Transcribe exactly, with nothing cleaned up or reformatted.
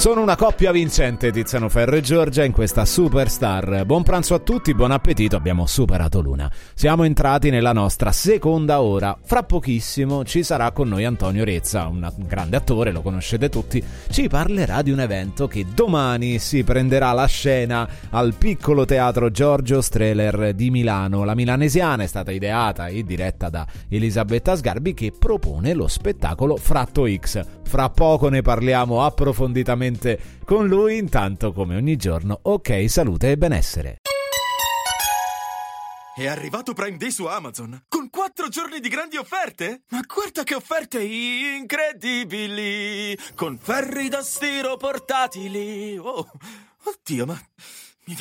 Sono una coppia vincente, Tiziano Ferro e Giorgia, in questa Superstar. Buon pranzo a tutti, buon appetito, abbiamo superato l'una. Siamo entrati nella nostra seconda ora. Fra pochissimo ci sarà con noi Antonio Rezza, un grande attore, lo conoscete tutti. Ci parlerà di un evento che domani si prenderà la scena al piccolo teatro Giorgio Strehler di Milano. La milanesiana è stata ideata e diretta da Elisabetta Sgarbi, che propone lo spettacolo Fratto X. Fra poco ne parliamo approfonditamente con lui. Intanto, come ogni giorno, ok, salute e benessere. È arrivato Prime Day su Amazon con quattro giorni di grandi offerte. Ma guarda che offerte incredibili, con ferri da stiro portatili. Oh, oddio, ma